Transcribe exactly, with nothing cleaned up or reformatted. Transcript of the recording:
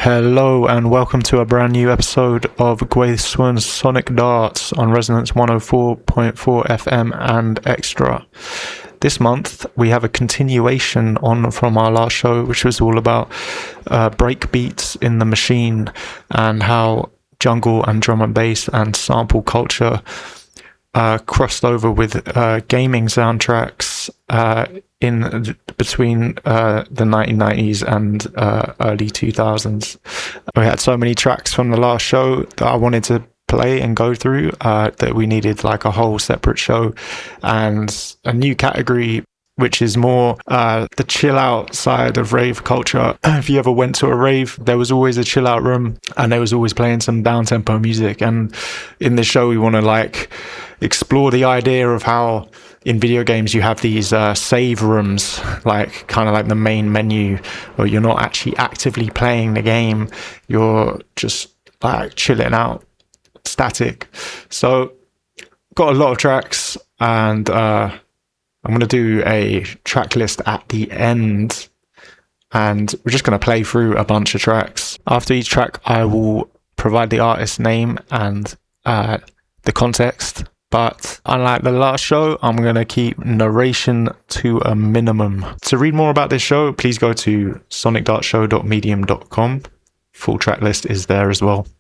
Hello and welcome to a brand new episode of Gwaithswan's Sonic Darts on Resonance one oh four point four F M and Extra. This month we have a continuation on from our last show, which was all about uh, break beats in the machine and how jungle and drum and bass and sample culture uh, crossed over with uh, gaming soundtracks uh, in between uh, the nineteen nineties and uh, early two thousands. We had so many tracks from the last show that I wanted to play and go through uh, that we needed like a whole separate show and a new category, which is more uh, the chill out side of rave culture. If you ever went to a rave, there was always a chill out room and there was always playing some down tempo music. And in this show, we want to like explore the idea of how in video games you have these uh, save rooms, like kind of like the main menu, where you're not actually actively playing the game, you're just like chilling out, static. So got a lot of tracks, and uh, I'm going to do a track list at the end, and we're just going to play through a bunch of tracks. After each track, I will provide the artist name and uh, the context. But unlike the last show, I'm going to keep narration to a minimum. To read more about this show, please go to sonic dart show dot medium dot com. Full track list is there as well.